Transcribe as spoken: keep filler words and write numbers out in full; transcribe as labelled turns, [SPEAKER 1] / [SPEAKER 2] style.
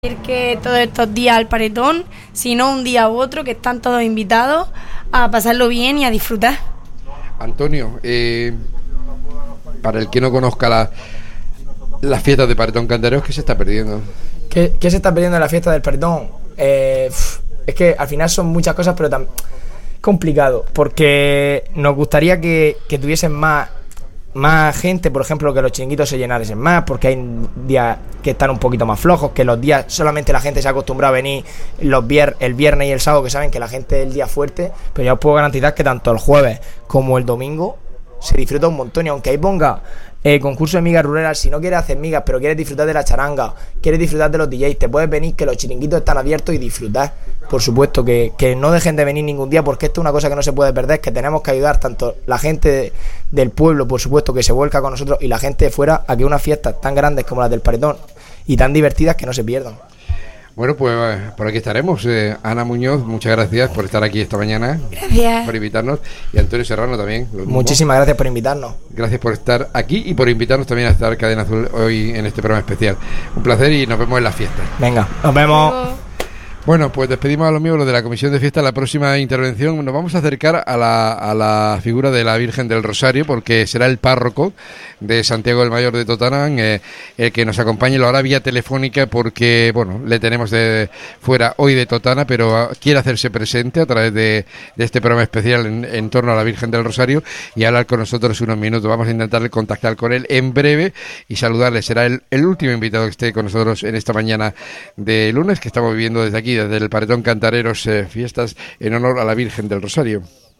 [SPEAKER 1] Ir que todos estos días al Paredón, si no un día u otro, que están todos invitados a pasarlo bien y a disfrutar.
[SPEAKER 2] Antonio, eh, para el que no conozca la, las fiestas de Paredón Cantareros, ¿qué se está perdiendo?
[SPEAKER 3] ¿Qué, qué se está perdiendo en la fiesta del Paredón? Eh, es que al final son muchas cosas, pero tan complicado, porque nos gustaría que, que tuviesen más más gente, por ejemplo, que los chiringuitos se llenasen más, porque hay días que están un poquito más flojos, que los días solamente la gente se ha acostumbrado a venir los vier el viernes y el sábado, que saben que la gente es el día fuerte, pero ya os puedo garantizar que tanto el jueves como el domingo se disfruta un montón. Y aunque ahí ponga eh, concurso de migas ruleras, si no quieres hacer migas pero quieres disfrutar de la charanga, quieres disfrutar de los D Js, te puedes venir, que los chiringuitos están abiertos, y disfrutar. Por supuesto, que, que no dejen de venir ningún día, porque esto es una cosa que no se puede perder, que tenemos que ayudar tanto la gente de, del pueblo, por supuesto, que se vuelca con nosotros, y la gente de fuera, a que unas fiestas tan grandes como las del Paredón y tan divertidas que no se pierdan.
[SPEAKER 2] Bueno, pues por aquí estaremos. eh, Ana Muñoz, muchas gracias por estar aquí esta mañana.
[SPEAKER 1] Gracias.
[SPEAKER 2] Por invitarnos. Y Antonio Serrano también.
[SPEAKER 3] Muchísimas gracias por invitarnos.
[SPEAKER 2] Gracias por estar aquí y por invitarnos también a estar Cadena Azul hoy en este programa especial. Un placer y nos vemos en las fiestas.
[SPEAKER 3] Venga, nos vemos.
[SPEAKER 2] Bueno, pues despedimos a los miembros de la Comisión de Fiesta. La próxima intervención nos vamos a acercar a la, a la figura de la Virgen del Rosario, porque será el párroco de Santiago del Mayor de Totanán eh, el que nos acompañe. Lo hará vía telefónica porque, bueno, le tenemos de fuera hoy de Totana, pero quiere hacerse presente a través de, de este programa especial en, en torno a la Virgen del Rosario y hablar con nosotros unos minutos. Vamos a intentar contactar con él en breve y saludarle. Será el, el último invitado que esté con nosotros en esta mañana de lunes, que estamos viviendo desde aquí, desde el Paredón Cantareros, eh, fiestas en honor a la Virgen del Rosario.